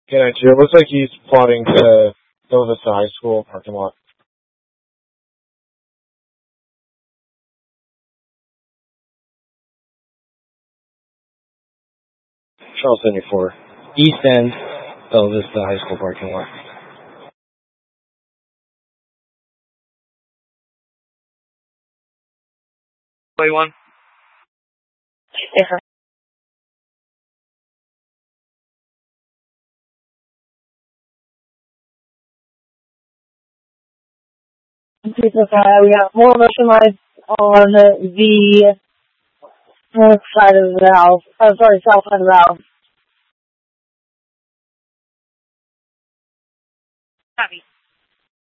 Can I do? It looks like he's plotting to Bella Vista High School parking lot. Charles 74. East End, Bella Vista High School parking lot. 21. Yes, sir. We have more motion lights on the north side of the house. South side of the house. Copy.